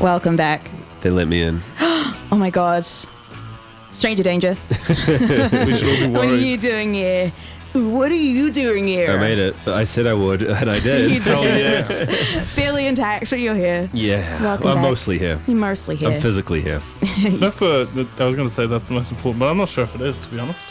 Welcome back. They let me in. Oh my god. Stranger danger. We should all be What are worried. you doing here? What are you doing here? I made it. I said I would, and I did. You did. Oh, yes. Barely intact, but you're here. Yeah. Welcome I'm back. mostly here. You're mostly here. I'm physically here. That's I was going to say that's the most important, but I'm not sure if it is, to be honest.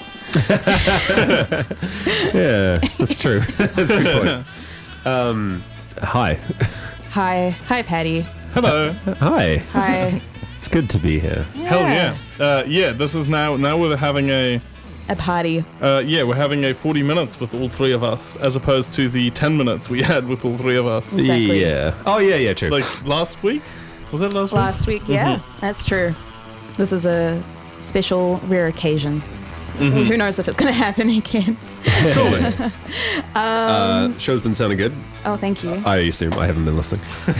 Yeah, that's true. That's a good point. Hi. Hi, Patty. Hello. Hi. Hi. It's good to be here. Hell yeah. This is now we're having A party. we're having a 40 minutes with all three of us, as opposed to the 10 minutes we had with all three of us. Exactly. Yeah. Oh, yeah, true. Like last week? Was that last week? Last week, yeah, that's true. This is a special, rare occasion. Who knows if it's going to happen again? Surely. Show's been sounding good. Oh, thank you. I assume. I haven't been listening.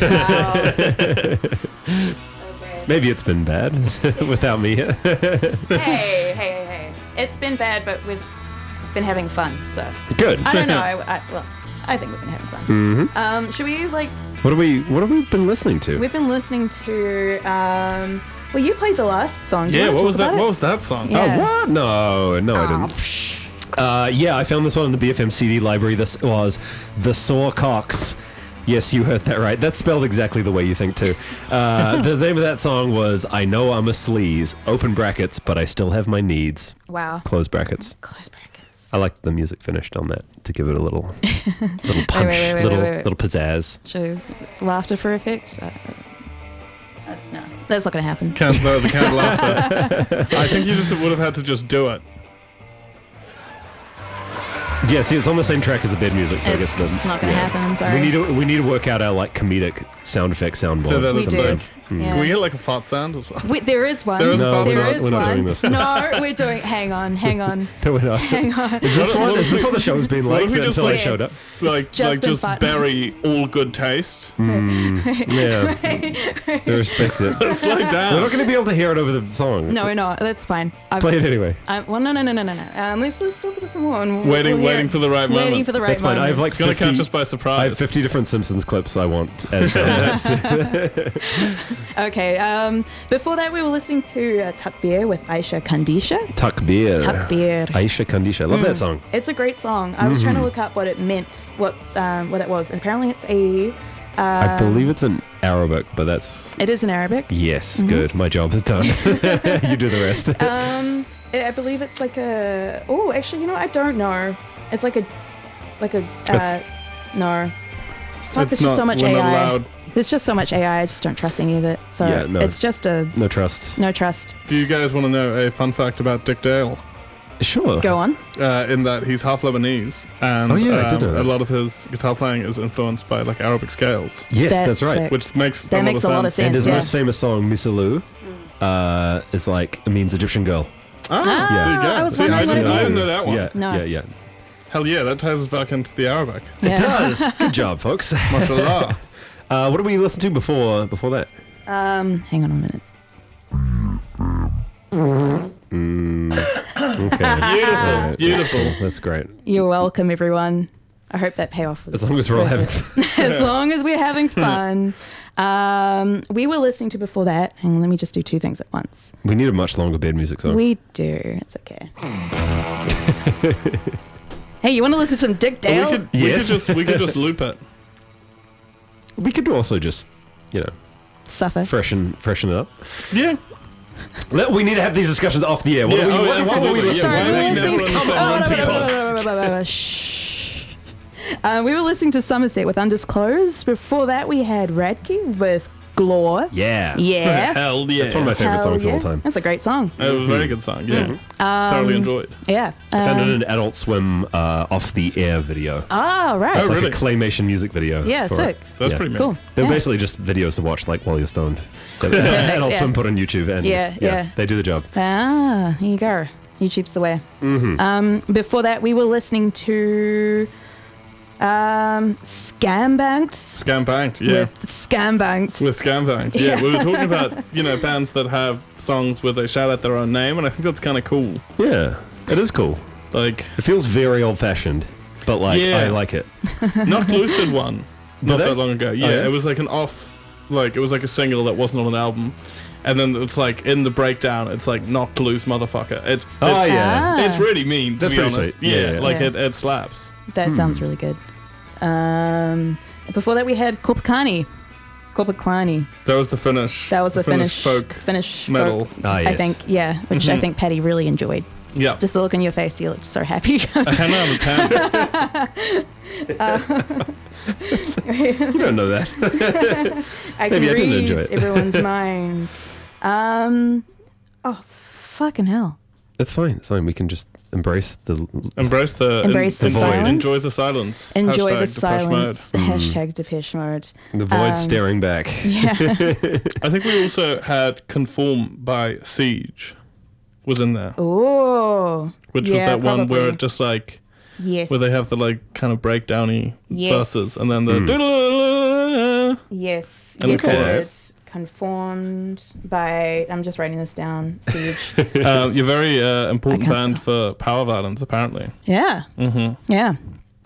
Maybe it's been bad without me here. Hey. It's been bad, but we've been having fun, so. Good. I don't know. I think we've been having fun. Mm-hmm. Should we, like, What have we been listening to? we've been listening to, well, you played the last song. Do you Yeah, wanna what talk was that? about it? What was that song? Yeah. Oh, what? No, I didn't. Yeah, I found this one in the BFM CD library. This was The Sawcocks. Yes, you heard that right. That's spelled exactly the way you think too. The name of that song was I Know I'm a Sleaze, open brackets, but I still have my needs, Wow. close brackets. Close brackets. I like the music finished on that to give it a little punch, wait. little pizzazz. Show laughter for effect? No, that's not going to happen. The canned laughter. I think you just would have had to just do it. Yeah, see, it's on the same track as the bed music, so I guess It's not going to happen, I'm sorry. We need to work out our like comedic sound effect soundboard. So that We is do. like, Yeah. can we get like a fart sound as well? There is one. There is a No, fart we're sound. not- we're not doing this. No, we're doing. Hang on. No, we're not. Hang on. Is this What if what the show's been What like if we just until I like, showed up? like just been just fart bury all good taste? Yeah, I respect it. Slow We're down. not going to be able to hear it over the song. No, we're not. That's fine. Play it anyway. Well, no. Let's talk about some more. and Waiting for the right moment. Waiting for the right That's fine. moment. I have like It's gonna 50, catch us by I surprise. have 50 different Simpsons clips I want as sound. Okay. Before that, we were listening to Tuck Beer with Aisha Kandisha. Tuck Beer. Beer. Aisha Kandisha. Love that song. It's a great song. I was trying to look up what it meant, what it was, and apparently it's a. I believe it's in Arabic, but that's... It is in Arabic. Yes, good. My job is done. You do the rest. I believe it's like a. Oh, actually, you know, I don't know. It's like a. It's- No. Fuck, It's there's just so much we're not AI. allowed. There's just so much AI. I just don't trust any of it. So Yeah, no. it's just a No trust. no trust. Do you guys want to know a fun fact about Dick Dale? Sure. Go on. In that he's half Lebanese, and Oh, yeah, I did know that. a lot of his guitar playing is influenced by like Arabic scales, Yes, That's that's right. sick. which makes That makes a lot of sense. And his yeah. most famous song, Misalou, is like, it means Egyptian girl. Ah, Yeah. there you go. I was See, wondering what it I didn't know means. that one. Yeah, No. yeah. Hell yeah, that ties us back into the Arabic. Yeah. It does. Good job, folks. Mashallah. What did we listen to before that? Hang on a minute. Okay. Beautiful, beautiful. Cool. That's great. You're welcome, everyone. I hope that payoff was. As long as we're all having worth it. As long as we're having fun. We were listening to before that. Hang on, let me just do two things at once. We need a much longer bed music song. We do. It's okay. Hey, you want to listen to some Dick Dale? Yes. We could just loop it. We could also just, Suffer. freshen it up. Yeah. We need to have these discussions off the air. What Yeah, are we, oh, what are we absolutely. listening Yeah, Sorry, to? we why were are we listening never to. on the same one, Shh. We were listening to Somerset with Undisclosed. Before that, we had Radke with Glore. Yeah. Yeah. Hell yeah. That's one of my favorite Hell songs of yeah. all time. That's a great song. It was a very good song. Yeah. Thoroughly enjoyed. Yeah. I found it in an Adult Swim off the air video. Oh, right. It's like really? a claymation music video. Yeah, for sick. it. That's Yeah. pretty Cool. They're Yeah. basically just videos to watch like while you're stoned. Adult yeah. Swim put on YouTube and Yeah. they do the job. Ah, here you go. YouTube's the way. Before that, we were listening to Scambanked. Scambanked, yeah. With Scambanked. With Scambanked, yeah. We were talking about, bands that have songs where they shout out their own name, and I think that's kind of cool. Yeah, it is cool. Like, It feels very old fashioned, but Yeah. I like it. Knocked Loose did one not they? that long ago. Yeah, yeah? it was like an off like it was like a single that wasn't on an album, and then it's like in the breakdown, it's like "Knocked Loose, Motherfucker." It's yeah. it's really mean. To That's be pretty honest. sweet. Yeah, yeah. Like Yeah. it slaps. That sounds really good. Before that, we had Korpikani. That was the Finnish. That was the Finnish folk metal. folk, Ah, I yes. think, yeah, which I think Patty really enjoyed. Yeah. Just the look on your face, you looked so happy. 10 out of 10. You don't know that. I Maybe I can didn't read enjoy it. everyone's minds. Oh, fucking hell. It's fine. It's fine. We can just embrace the. Embrace the the void. silence. Enjoy the silence. Enjoy Hashtag the Depeche Mode. silence. Hashtag Depeche Mode. The void staring back. Yeah. I think we also had Conform by Siege was in there, Ooh. which was that one where it just like Yes. where they have the like kind of breakdowny Yes. verses and then the Yes. And Yes, the I chorus. did. Conformed by. I'm just writing this down. Siege. you're very important I can't band for power violence apparently. Yeah. Yeah.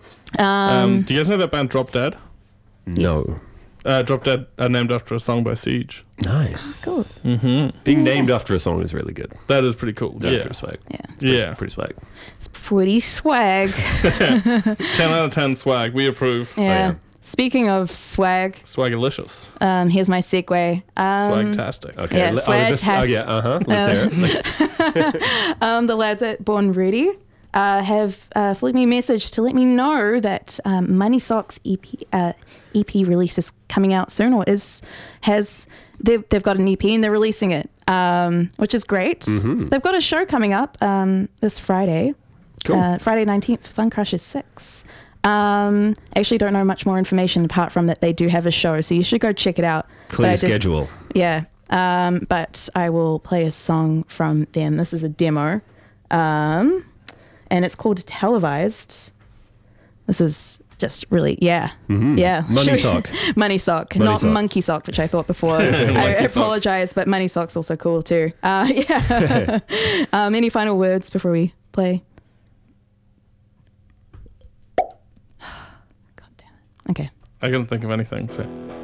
Do you guys know that band Drop Dead? No. Drop Dead are named after a song by Siege. Nice. Cool. Being named after a song is really good. That is pretty cool. That's Yeah. pretty swag. Yeah. Yeah. Pretty swag. It's pretty swag. 10 out of 10 swag. We approve. Yeah. yeah. Speaking of swag, Swagalicious. here's my segue. Swagtastic. Okay. Yeah, le- swag-tastic. yeah. Let's hear it. The lads at Born Ready have flicked me a message to let me know that Money Socks EP release is coming out soon, or they've got an EP and they're releasing it, which is great. They've got a show coming up this Friday, Cool. Friday 19th, Fun Crushes 6. Actually don't know much more information apart from that they do have a show, so you should go check it out. Clear But I did- schedule. Yeah. But I will play a song from them. This is a demo. And it's called Televised. This is just really, yeah. Yeah. Money Sock. Money Sock, Money not Sock. Monkey Sock, which I thought before. I Monkey Sock. apologize, but Money Sock's also cool too. Yeah. Any final words before we play? God damn it. Okay. I couldn't think of anything. So.